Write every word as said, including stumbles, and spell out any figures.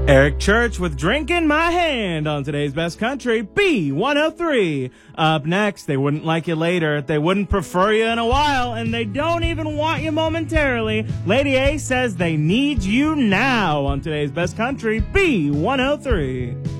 Eric Church with Drink in My Hand on today's Best Country, B one oh three. Up next, They Wouldn't Like You Later, They Wouldn't Prefer You in a While, and They Don't Even Want You Momentarily. Lady A says They Need You Now on today's Best Country, B one oh three.